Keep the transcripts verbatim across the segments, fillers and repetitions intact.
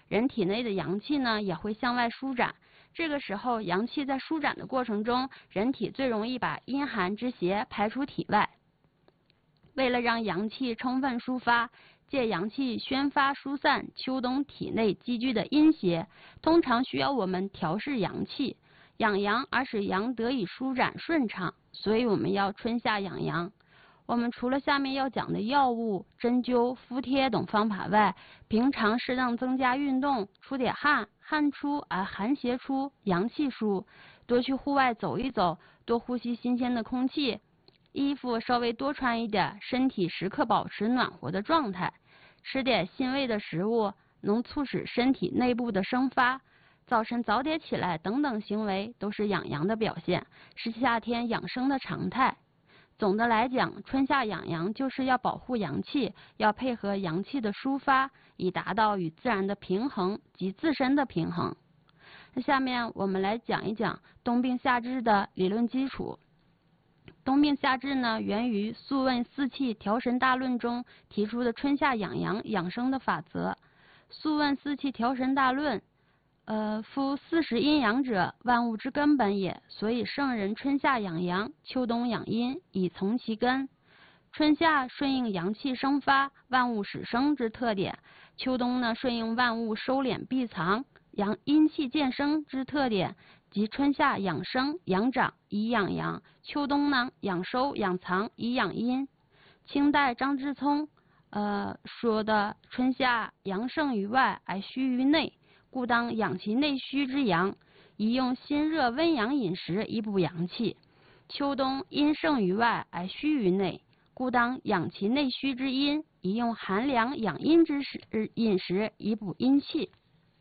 人体内的阳气呢也会向外舒展。这个时候，阳气在舒展的过程中，人体最容易把阴寒之邪排出体外。为了让阳气充分抒发，借阳气宣发疏散秋冬体内积聚的阴邪，通常需要我们调适阳气，养阳而使阳得以舒展顺畅。所以我们要春夏养阳。我们除了下面要讲的药物、针灸、敷贴等方法外，平常适当增加运动，出点汗，汗出而寒邪出，阳气舒，多去户外走一走，多呼吸新鲜的空气，衣服稍微多穿一点，身体时刻保持暖和的状态，吃点辛味的食物，能促使身体内部的生发，早晨早点起来等等行为都是养阳的表现，是夏天养生的常态。总的来讲，春夏养阳就是要保护阳气，要配合阳气的抒发，以达到与自然的平衡及自身的平衡。那下面我们来讲一讲冬病夏治的理论基础。冬病夏治呢，源于《素问·四气调神大论》中提出的春夏养阳养生的法则。《素问·四气调神大论》呃，夫四时阴阳者，万物之根本也。所以圣人春夏养阳，秋冬养阴，以从其根。春夏顺应阳气生发、万物始生之特点，秋冬呢顺应万物收敛闭藏、阳阴气渐生之特点，即春夏养生养长以养阳，秋冬呢养收养藏以养阴。清代张之聪呃说的春夏阳盛于外而虚于内，故当养其内虚之阳，以用辛热温阳饮食以补阳气。秋冬阴盛于外而虚于内，故当养其内虚之阴，以用寒凉养阴之食饮食以补阴气。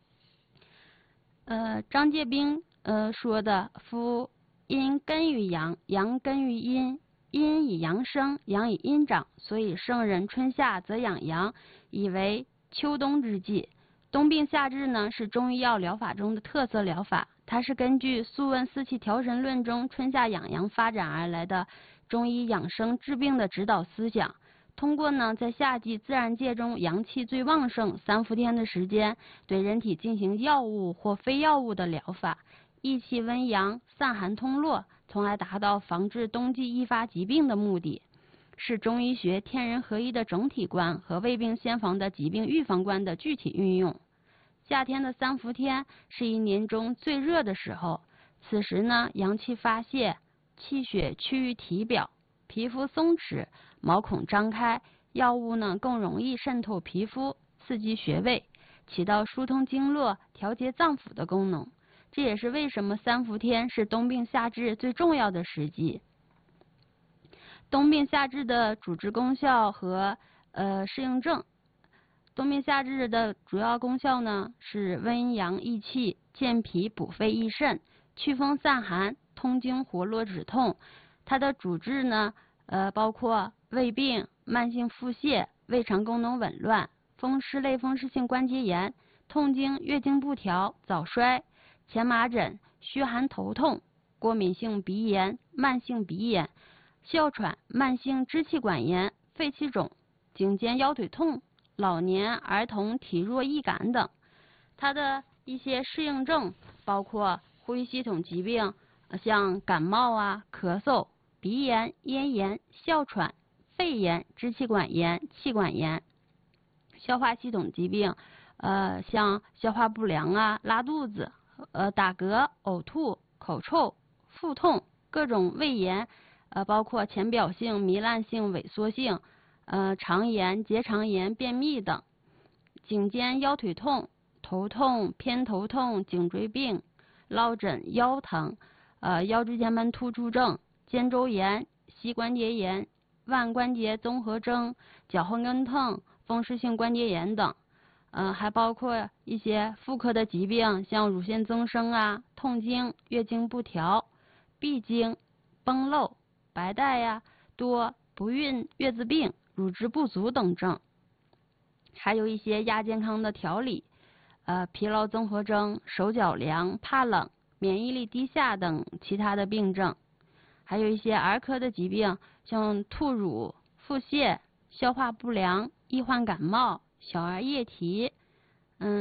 呃，张介宾呃说的，夫阴根于阳，阳根于阴，阴以阳生，阳以阴长，所以圣人春夏则养阳，以为秋冬之计。冬病夏治呢，是中医药疗法中的特色疗法，它是根据《素问·四气调神论》中春夏养阳发展而来的中医养生治病的指导思想。通过呢，在夏季自然界中阳气最旺盛三伏天的时间，对人体进行药物或非药物的疗法，益气温阳，散寒通络，从而达到防治冬季易发疾病的目的，是中医学天人合一的整体观和未病先防的疾病预防观的具体运用。夏天的三伏天是一年中最热的时候，此时呢，阳气发泄，气血趋于体表，皮肤松弛，毛孔张开，药物呢更容易渗透皮肤，刺激穴位，起到疏通经络、调节脏腑的功能。这也是为什么三伏天是冬病夏治最重要的时机。冬病夏治的主治功效和呃适应症。冬病夏治的主要功效呢是温阳益气、健脾补肺益肾、祛风散寒、通经活络止痛。它的主治呢呃包括胃病、慢性腹泻、胃肠功能紊乱、风湿类风湿性关节炎、痛经、月经不调、早衰、前麻疹、虚寒头痛、过敏性鼻炎、慢性鼻炎、哮喘、慢性支气管炎、肺气肿、颈肩腰腿痛、老年儿童体弱易感等。它的一些适应症包括呼吸系统疾病，像感冒啊、咳嗽、鼻炎、咽炎、哮喘、肺炎、支气管炎、气管炎；消化系统疾病，呃，像消化不良啊、拉肚子、呃打嗝、呕吐、口臭、腹痛、各种胃炎，呃，包括浅表性、糜烂性、萎缩性。呃，肠炎、结肠炎、便秘等；颈肩腰腿痛、头痛、偏头痛、颈椎病、落枕、腰疼、呃腰椎间盘突出症、肩周炎、膝关节炎、腕关节综合征、脚后跟痛、风湿性关节炎等。呃，还包括一些妇科的疾病，像乳腺增生啊、痛经、月经不调、闭经、崩漏、白带呀、多、不孕、月子病、乳汁不足等症。还有一些亚健康的调理，呃，疲劳综合征、手脚凉、怕冷、免疫力低下等其他的病症。还有一些儿科的疾病，像吐乳、腹泻、消化不良、易患感冒、小儿夜啼、